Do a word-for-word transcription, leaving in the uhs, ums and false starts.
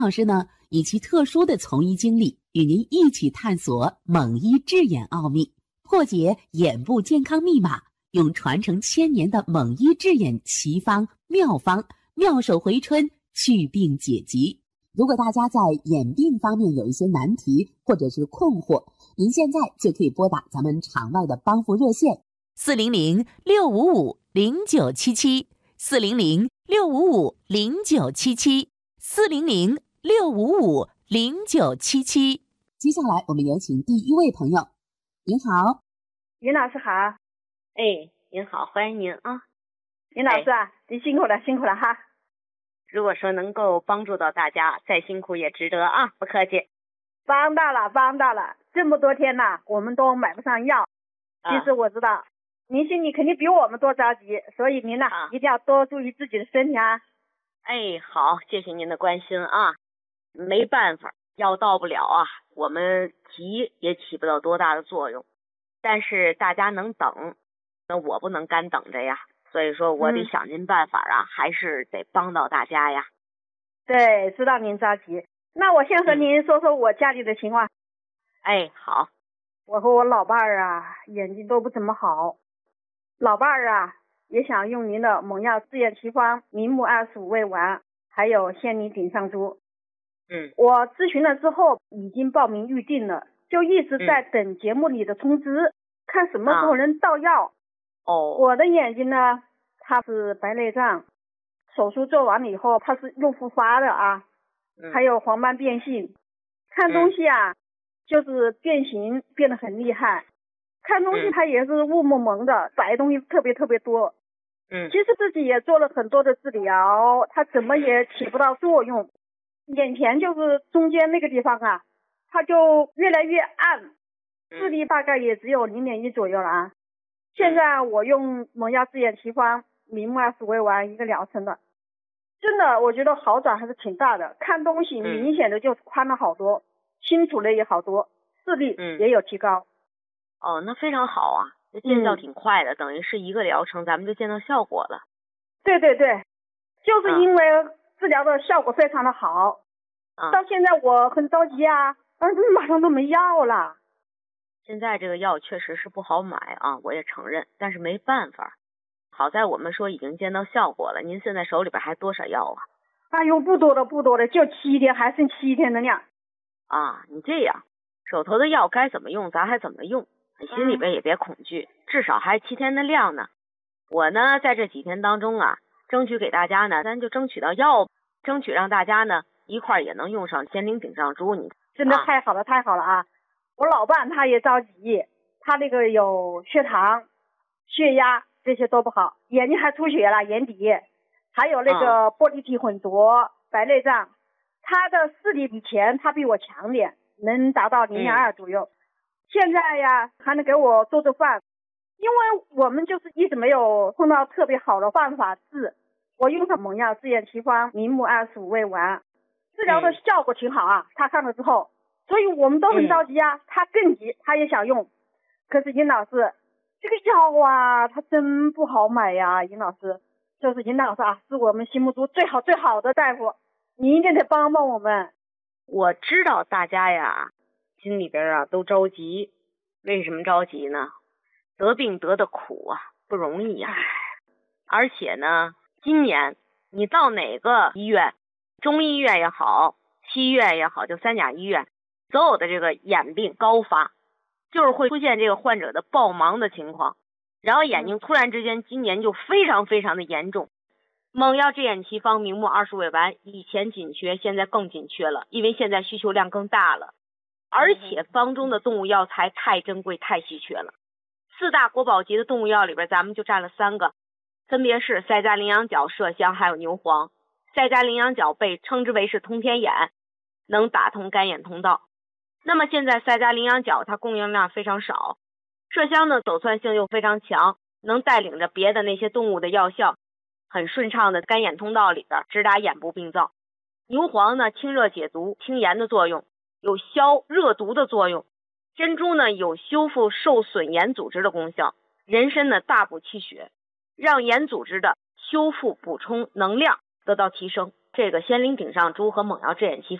老师呢，以其特殊的从医经历，与您一起探索蒙医治眼奥秘，破解眼部健康密码，用传承千年的蒙医治眼奇方妙方，妙手回春，祛病解疾。如果大家在眼病方面有一些难题或者是困惑，您现在就可以拨打咱们场外的帮扶热线四零零六五五零九七七，四零零六五五零九七七，四零零六五五零九七七。接下来我们有请第一位朋友。您好。 尹老师好。 哎，您好，欢迎您啊。 尹老师啊，哎、您辛苦了，辛苦了哈。 如果说能够帮助到大家，再辛苦也值得啊，不客气。 帮到了，帮到了。这么多天了，我们都买不上药。 啊、 其实我知道，您心里肯定比我们多着急，所以您呢、啊、一定要多注意自己的身体啊。 哎，好，谢谢您的关心啊。没办法，药到不了啊，我们急也起不到多大的作用。但是大家能等，那我不能干等着呀。所以说我得想尽办法啊、嗯、还是得帮到大家呀。 对，知道您着急。那我先和您说说我家里的情况。嗯、 哎，好。 我和我老伴儿啊，眼睛都不怎么好。老伴儿啊，也想用您的蒙药治眼奇方明目二十五味丸，还有仙泥顶上珠。 嗯。 我咨询了之后，已经报名预定了，就一直在等节目里的通知，嗯、看什么时候能到药。啊哦， 我的眼睛呢，它是白内障，手术做完了以后，它是又复发的啊， 嗯、 还有黄斑变性，看东西啊，嗯、就是变形变得很厉害，看东西它也是雾蒙蒙的，白东西特别特别多。 嗯， 其实自己也做了很多的治疗，它怎么也起不到作用，眼前就是中间那个地方啊，它就越来越暗，视力大概也只有零点一左右了啊。现在我用蒙药治眼奇方明目二十五味丸一个疗程的，真的我觉得好转还是挺大的，看东西明显的就宽了好多，嗯、清楚了也好多，视力也有提高。 嗯、哦，那非常好啊，这见效挺快的，嗯、等于是一个疗程咱们就见到效果了。 对对对，就是因为治疗的效果非常的好， 嗯、 到现在我很着急啊，但是马上都没药了。 现在这个药确实是不好买啊，我也承认，但是没办法。好在我们说已经见到效果了，您现在手里边还多少药啊？ 哎呦，不多的不多的，就七天，还剩七天的量。 啊，你这样，手头的药该怎么用咱还怎么用，你心里边也别恐惧，嗯、至少还七天的量呢。我呢在这几天当中啊，争取给大家呢，咱就争取到药，争取让大家呢一块也能用上仙灵顶上珠。你真的太好了，啊、太好了啊！我老伴他也着急，他那个有血糖、血压这些都不好，眼睛还出血了，眼底还有那个玻璃体混浊、白内障。他的视力以前他比我强点，能达到零点二左右。嗯、现在呀，还能给我做做饭，因为我们就是一直没有碰到特别好的办法治。我用上蒙药治眼奇方明目二十五味丸，治疗的效果挺好啊。嗯、他看了之后。所以我们都很着急啊，嗯、他更急，他也想用。可是尹老师，这个药啊，他真不好买呀，尹老师。就是尹老师啊，是我们心目中最好最好的大夫，你一定得帮帮我们。 我知道大家呀，心里边啊都着急，为什么着急呢？得病得的苦啊，不容易呀。而且呢，今年你到哪个医院，中医院也好，西医院也好，就三甲医院。所有的这个眼病高发，就是会出现这个患者的暴盲的情况，然后眼睛突然之间今年就非常非常的严重。蒙药治眼奇方明目二十五味丸以前紧缺，现在更紧缺了，因为现在需求量更大了，而且方中的动物药材太珍贵太稀缺了。四大国宝级的动物药里边，咱们就占了三个，分别是赛迦羚羊角、麝香还有牛黄。赛迦羚羊角被称之为是通天眼，能打通干眼通道。那么现在赛迦羚羊角它供应量非常少，麝香呢走窜性又非常强，能带领着别的那些动物的药效，很顺畅的干眼通道里边直达眼部病灶。牛黄呢清热解毒、清炎的作用，有消热毒的作用。珍珠呢有修复受损眼组织的功效，人参呢大补气血，让眼组织的修复补充能量得到提升。 这个仙灵顶上珠和猛药制眼奇